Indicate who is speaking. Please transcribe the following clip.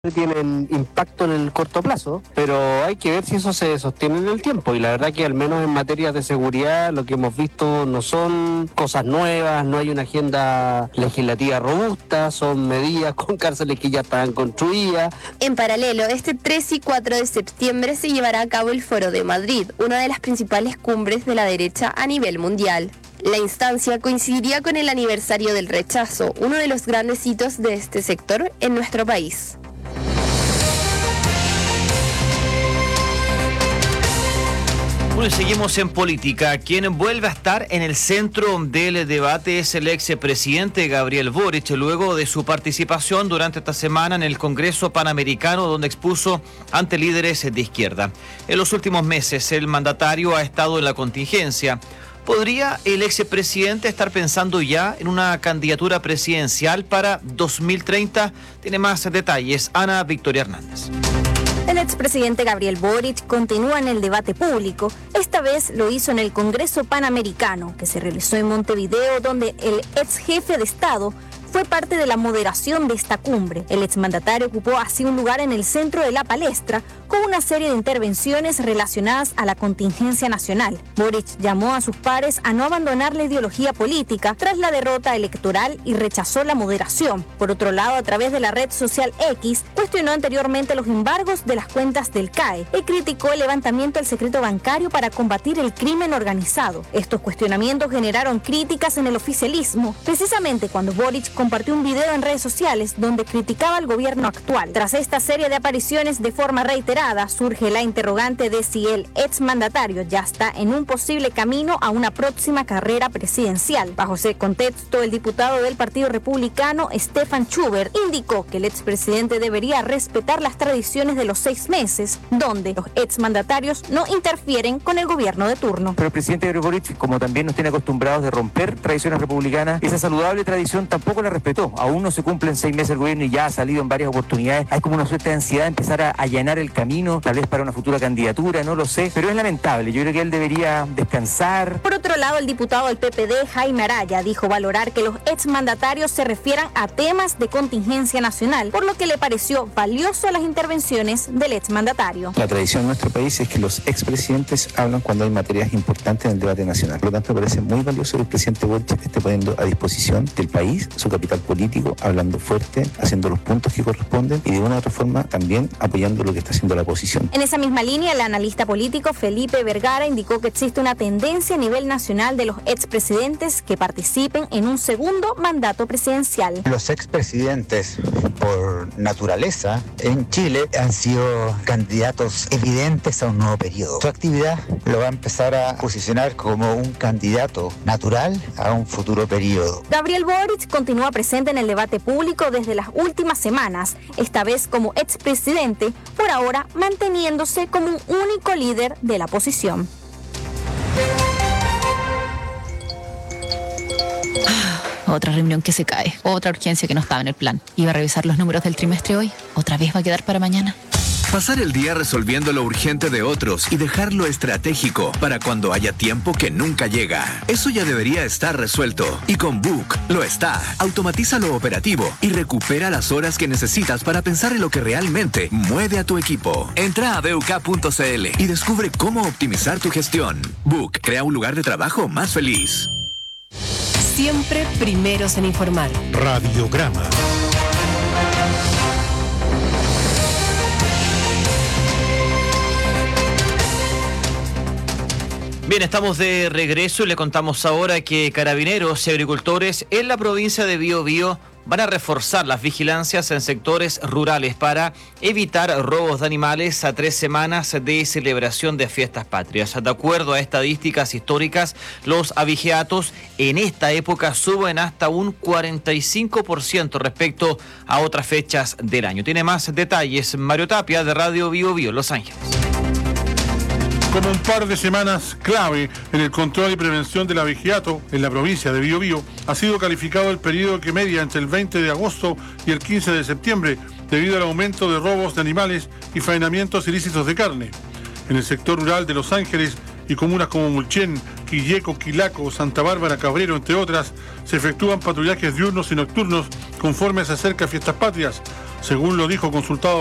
Speaker 1: tienen impacto en el corto plazo, pero hay que ver si eso se sostiene en el tiempo, y la verdad que al menos en materia de seguridad lo que hemos visto no son cosas nuevas, no hay una agenda legislativa robusta, son medidas con cárceles que ya están construidas.
Speaker 2: En paralelo, este 3 y 4 de septiembre se llevará a cabo el Foro de Madrid, una de las principales cumbres de la derecha a nivel mundial. La instancia coincidiría con el aniversario del rechazo, uno de los grandes hitos de este sector en nuestro país.
Speaker 3: Bueno, y seguimos en política. Quien vuelve a estar en el centro del debate es el expresidente Gabriel Boric, luego de su participación durante esta semana en el Congreso Panamericano, donde expuso ante líderes de izquierda. En los últimos meses, el mandatario ha estado en la contingencia. ¿Podría el expresidente estar pensando ya en una candidatura presidencial para 2030? Tiene más detalles Ana Victoria Hernández.
Speaker 4: El expresidente Gabriel Boric continúa en el debate público. Esta vez lo hizo en el Congreso Panamericano, que se realizó en Montevideo, donde el ex jefe de Estado fue parte de la moderación de esta cumbre. El exmandatario ocupó así un lugar en el centro de la palestra con una serie de intervenciones relacionadas a la contingencia nacional. Boric llamó a sus pares a no abandonar la ideología política tras la derrota electoral y rechazó la moderación. Por otro lado, a través de la red social X, cuestionó anteriormente los embargos de las cuentas del CAE y criticó el levantamiento del secreto bancario para combatir el crimen organizado. Estos cuestionamientos generaron críticas en el oficialismo, precisamente cuando Boric compartió un video en redes sociales donde criticaba al gobierno actual. Tras esta serie de apariciones de forma reiterada, surge la interrogante de si el exmandatario ya está en un posible camino a una próxima carrera presidencial. Bajo ese contexto, el diputado del Partido Republicano, Stefan Schubert, indicó que el expresidente debería respetar las tradiciones de los 6 meses, donde los exmandatarios no interfieren con el gobierno de turno.
Speaker 5: Pero el presidente Gabriel Boric, como también nos tiene acostumbrados de romper tradiciones republicanas, esa saludable tradición tampoco la respetó. Aún no se cumplen 6 meses el gobierno y ya ha salido en varias oportunidades. Hay como una suerte de ansiedad de empezar a allanar el camino, tal vez para una futura candidatura, no lo sé, pero es lamentable. Yo creo que él debería descansar.
Speaker 4: Por otro lado, el diputado del PPD, Jaime Araya, dijo valorar que los exmandatarios se refieran a temas de contingencia nacional, por lo que le pareció valioso las intervenciones del exmandatario.
Speaker 6: La tradición en nuestro país es que los expresidentes hablan cuando hay materias importantes en el debate nacional. Por lo tanto, me parece muy valioso que el presidente Boric esté poniendo a disposición del país su capital político, hablando fuerte, haciendo los puntos que corresponden y de una u otra forma también apoyando lo que está haciendo la oposición.
Speaker 4: En esa misma línea, el analista político Felipe Vergara indicó que existe una tendencia a nivel nacional de los expresidentes que participen en un segundo mandato presidencial.
Speaker 7: Los expresidentes, por naturaleza, en Chile han sido candidatos evidentes a un nuevo periodo. Su actividad lo va a empezar a posicionar como un candidato natural a un futuro periodo.
Speaker 4: Gabriel Boric continúa presente en el debate público desde las últimas semanas, esta vez como expresidente, por ahora manteniéndose como un único líder de la oposición.
Speaker 8: Otra reunión que se cae, otra urgencia que no estaba en el plan. Iba a revisar los números del trimestre hoy, otra vez va a quedar para mañana.
Speaker 9: Pasar el día resolviendo lo urgente de otros y dejar lo estratégico para cuando haya tiempo que nunca llega. Eso ya debería estar resuelto. Y con Book lo está. Automatiza lo operativo y recupera las horas que necesitas para pensar en lo que realmente mueve a tu equipo. Entra a BUK.cl y descubre cómo optimizar tu gestión. Book crea un lugar de trabajo más feliz.
Speaker 10: Siempre primeros en informar.
Speaker 11: Radiograma.
Speaker 3: Bien, estamos de regreso y le contamos ahora que carabineros y agricultores en la provincia de Biobío van a reforzar las vigilancias en sectores rurales para evitar robos de animales a 3 semanas de celebración de fiestas patrias. De acuerdo a estadísticas históricas, los abigeatos en esta época suben hasta un 45% respecto a otras fechas del año. Tiene más detalles Mario Tapia de Radio Biobío, Los Ángeles.
Speaker 11: Como un par de semanas clave en el control y prevención del abigeato en la provincia de Biobío, ha sido calificado el periodo que media entre el 20 de agosto y el 15 de septiembre, debido al aumento de robos de animales y faenamientos ilícitos de carne. En el sector rural de Los Ángeles y comunas como Mulchen, Quilleco, Quilaco, Santa Bárbara, Cabrero, entre otras, se efectúan patrullajes diurnos y nocturnos conforme se acerca a fiestas patrias. Según lo dijo consultado